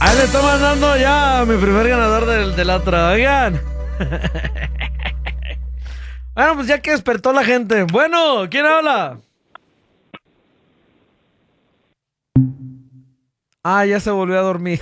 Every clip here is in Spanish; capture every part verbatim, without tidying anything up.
Ahí le estoy mandando ya a mi primer ganador del, del otro. Oigan. Bueno, pues ya que despertó la gente. Bueno, ¿quién habla? Ah, ya se volvió a dormir.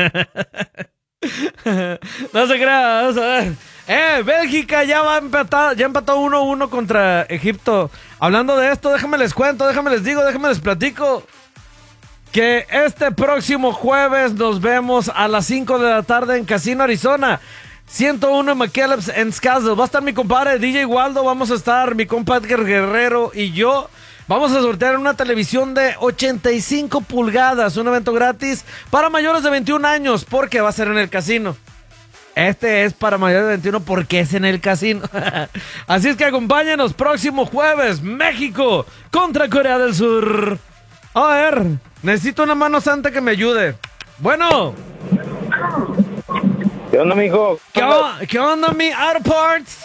No se crea, vamos a ver. Eh, Bélgica ya va a empatar, ya empató uno uno contra Egipto. Hablando de esto, déjame les cuento, déjame les digo, déjame les platico que este próximo jueves nos vemos a las cinco de la tarde en Casino Arizona. ciento uno McKellips en Scottsdale. Va a estar mi compadre D J Waldo, vamos a estar mi compadre Edgar Guerrero y yo. Vamos a sortear una televisión de ochenta y cinco pulgadas, un evento gratis para mayores de veintiún años, porque va a ser en el casino. Este es para mayores de veintiuno porque es en el casino. Así es que acompáñenos próximo jueves, México contra Corea del Sur. A ver, necesito una mano santa que me ayude. Bueno. ¿Qué onda, mijo? ¿Qué, o- ¿Qué onda, mi Auto Parts?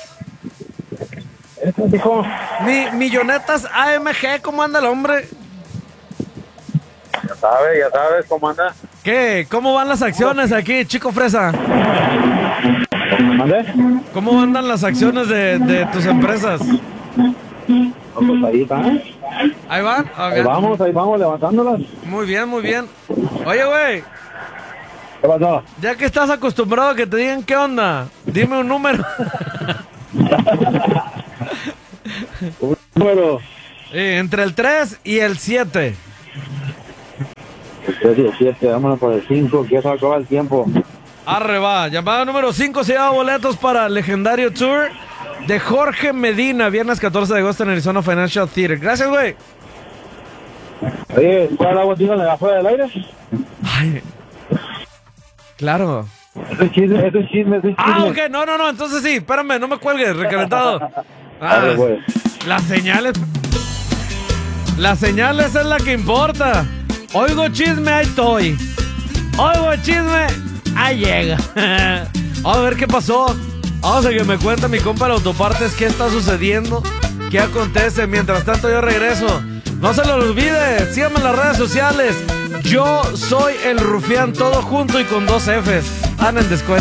Hijo, Mi Millonetas A M G, ¿cómo anda el hombre? ya sabes, ya sabes cómo anda. ¿Qué? ¿Cómo van las acciones aquí, Chico Fresa? ¿Mande? ¿Cómo andan las acciones de, de tus empresas? Pues ahí está. ¿Ahí van? Ahí Ok. vamos, ahí vamos levantándolas. Muy bien, muy bien. Oye, güey, ¿Qué pasó? ya que estás acostumbrado a que te digan qué onda, dime un número. Un número. Sí, entre el tres y el siete. El tres y el siete, vámonos por el cinco, que eso acaba el tiempo. Arre va. Llamada número cinco se llama boletos para el legendario tour de Jorge Medina, viernes catorce de agosto en Arizona Financial Theater. Gracias, güey. Oye, ¿cuál la botina de afuera del aire? Ay. Claro. Eso es chisme, eso es chisme, eso es chisme. Ah, ok, no, no, no, entonces sí, espérame, no me cuelgues, recalentado. Ah, Dale, pues. las señales. Las señales es la que importa. Oigo chisme, ahí estoy. Oigo chisme, ahí llega. Vamos a ver qué pasó. Vamos a que me cuente mi compa de autopartes qué está sucediendo, qué acontece. Mientras tanto yo regreso. No se lo olvide, síganme en las redes sociales. Yo soy el Rufián, todo junto y con dos Fs. Anda en descuento.